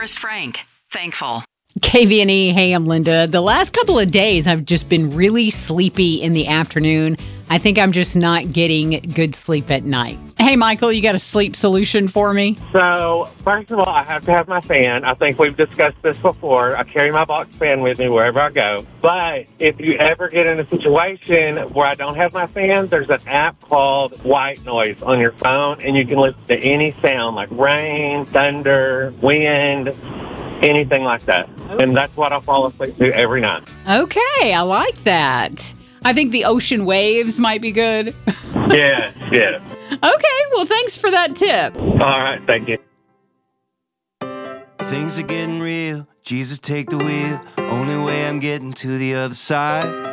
Forrest Frank. Thankful. KVNE, hey, I'm Linda. The last couple of days, I've just been really sleepy in the afternoon. I think I'm just not getting good sleep at night. Hey, Michael, you got a sleep solution for me? So, first of all, I have to have my fan. I think we've discussed this before. I carry my box fan with me wherever I go. But if you ever get in a situation where I don't have my fan, there's an app called White Noise on your phone, and you can listen to any sound like rain, thunder, wind, anything like that. And that's what I fall asleep to every night. Okay, I like that. I think the ocean waves might be good. Yeah. Okay, well, thanks for that tip. All right, thank you. Things are getting real. Jesus, take the wheel. Only way I'm getting to the other side.